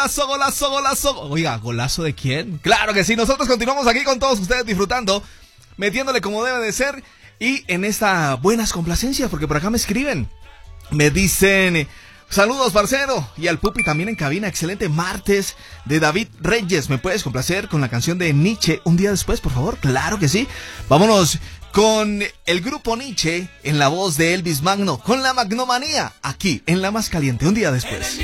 Golazo, golazo, golazo. Oiga, ¿golazo de quién? Claro que sí, nosotros continuamos aquí con todos ustedes disfrutando, metiéndole como debe de ser y en esta buenas complacencias, porque por acá me escriben, me dicen... Saludos, parcero, y al Pupi también en cabina. Excelente martes de David Reyes. ¿Me puedes complacer con la canción de Nietzsche un día después, por favor? Claro que sí. Vámonos con el grupo Nietzsche en la voz de Elvis Magno, con la Magnomanía, aquí en La Más Caliente un día después.